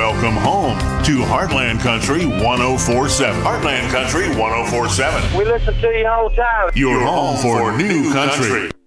Welcome home to Heartland Country 1047. Heartland Country 1047. We listen to you all the time. Your home for new country.